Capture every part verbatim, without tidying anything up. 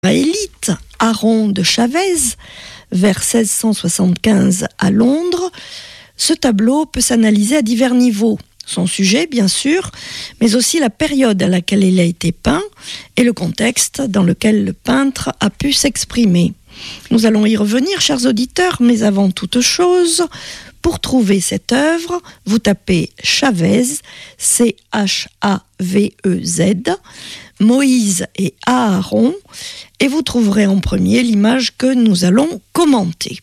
Élite, Aaron de Chavez, vers seize cent soixante-quinze à Londres. Ce tableau peut s'analyser à divers niveaux. Son sujet, bien sûr, mais aussi la période à laquelle il a été peint et le contexte dans lequel le peintre a pu s'exprimer. Nous allons y revenir, chers auditeurs, mais avant toute chose, pour trouver cette œuvre, vous tapez Chavez, C H A V E Z, Moïse et Aaron, et vous trouverez en premier l'image que nous allons commenter.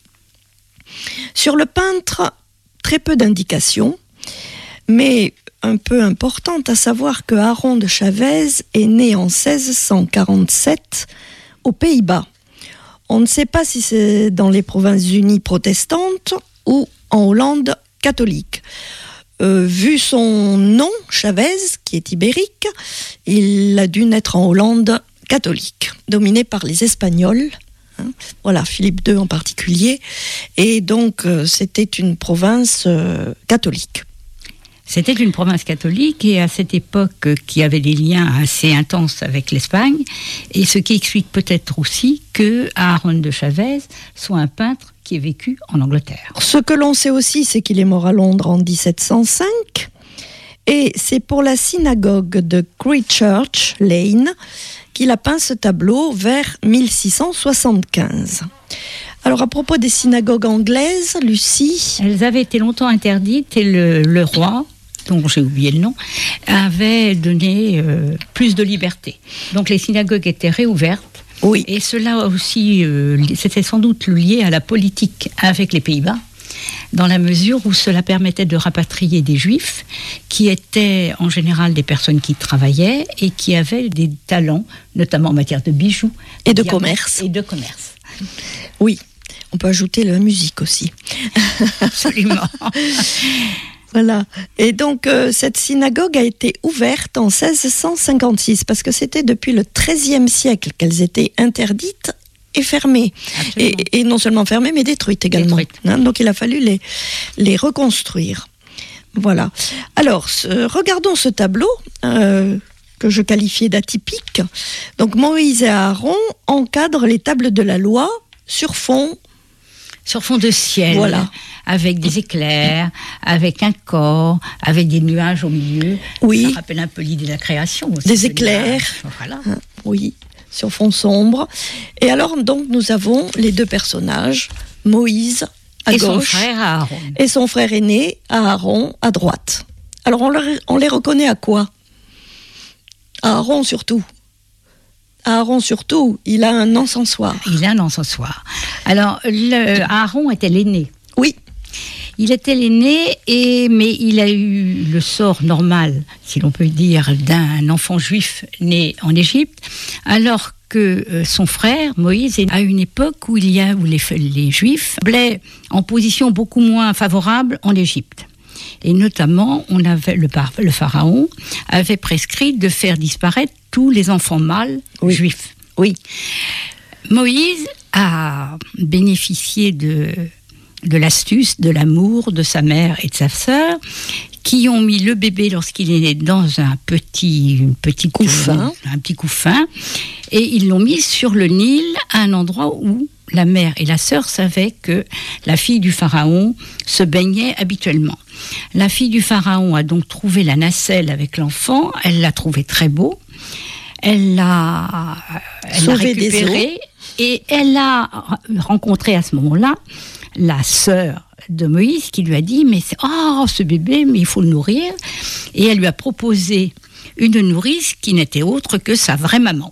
Sur le peintre, très peu d'indications, mais un peu importante, à savoir que Aaron de Chavez est né en seize cent quarante-sept aux Pays-Bas. On ne sait pas si c'est dans les Provinces-Unies protestantes ou en Hollande catholique. Euh, vu son nom, Chavez, qui est ibérique, il a dû naître en Hollande catholique, dominée par les Espagnols, hein, voilà, Philippe deux en particulier, et donc euh, c'était une province euh, catholique. C'était une province catholique et à cette époque euh, qui avait des liens assez intenses avec l'Espagne, et ce qui explique peut-être aussi que Aaron de Chavez soit un peintre qui est vécu en Angleterre. Ce que l'on sait aussi, c'est qu'il est mort à Londres en dix-sept cent cinq, et c'est pour la synagogue de Christchurch Lane qu'il a peint ce tableau vers mille six cent soixante-quinze. Alors à propos des synagogues anglaises, Lucie... Elles avaient été longtemps interdites et le, le roi, dont j'ai oublié le nom, avait donné euh, plus de liberté. Donc les synagogues étaient réouvertes. Oui. Et cela aussi, euh, c'était sans doute lié à la politique avec les Pays-Bas, dans la mesure où cela permettait de rapatrier des Juifs qui étaient en général des personnes qui travaillaient et qui avaient des talents, notamment en matière de bijoux et de commerce. Et de commerce. Oui, on peut ajouter la musique aussi. Absolument. Voilà. Et donc, euh, cette synagogue a été ouverte en seize cent cinquante-six, parce que c'était depuis le treizième siècle qu'elles étaient interdites et fermées. Et, et non seulement fermées, mais détruites également. Détruites. Hein, donc, il a fallu les, les reconstruire. Voilà. Alors, ce, regardons ce tableau euh, que je qualifiais d'atypique. Donc, Moïse et Aaron encadrent les tables de la loi sur fond... Sur fond de ciel, voilà. Avec des éclairs, avec un corps, avec des nuages au milieu. Oui. Ça rappelle un peu l'idée de la création aussi. Des éclairs, voilà. Hein, oui, sur fond sombre. Et alors, donc, nous avons les deux personnages, Moïse à et gauche son frère Aaron. Et son frère aîné, Aaron, à droite. Alors, on, leur, on les reconnaît à quoi ? À Aaron surtout. Aaron surtout, il a un encensoir. Il a un encensoir. Alors, le, Aaron était l'aîné. Oui. Il était l'aîné, et, mais il a eu le sort normal, si l'on peut dire, d'un enfant juif né en Égypte, alors que euh, son frère, Moïse, est à une époque où, il y a, où les, les Juifs semblaient en position beaucoup moins favorable en Égypte. Et notamment, on avait, le, le pharaon avait prescrit de faire disparaître tous les enfants mâles oui. juifs. Oui. Moïse a bénéficié de, de l'astuce, de l'amour de sa mère et de sa sœur, qui ont mis le bébé lorsqu'il est né dans un petit, petit couffin, un petit couffin, et ils l'ont mis sur le Nil, à un endroit où la mère et la sœur savaient que la fille du pharaon se baignait habituellement. La fille du pharaon a donc trouvé la nacelle avec l'enfant, elle l'a trouvé très beau, elle l'a, elle l'a récupéré et elle a rencontré à ce moment-là la sœur de Moïse qui lui a dit « mais c'est, oh, ce bébé, mais il faut le nourrir » et elle lui a proposé une nourrice qui n'était autre que sa vraie maman.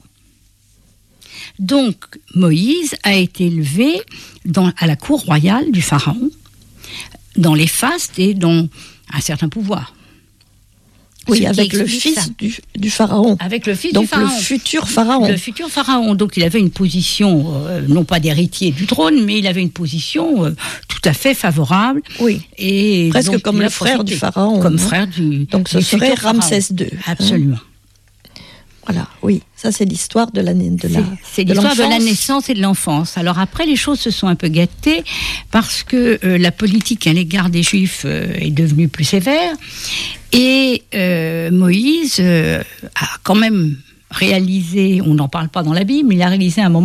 Donc, Moïse a été élevé dans, à la cour royale du pharaon, dans les fastes et dans un certain pouvoir. Oui, avec le fils du, du pharaon. Avec le fils Donc du pharaon. Donc le futur pharaon. Le futur pharaon. Donc il avait une position, euh, non pas d'héritier du trône, mais il avait une position euh, tout à fait favorable. Oui. Et presque donc, comme le frère du pharaon. Comme hein. frère du. Donc ce du serait Ramsès pharaon. deux. Absolument. Hein. Voilà, oui, ça c'est l'histoire de la, de la, c'est, c'est de l'histoire l'enfance. de la naissance et de l'enfance. Alors après, les choses se sont un peu gâtées parce que euh, la politique à l'égard des Juifs euh, est devenue plus sévère et euh, Moïse euh, a quand même réalisé, on n'en parle pas dans la Bible, mais il a réalisé un moment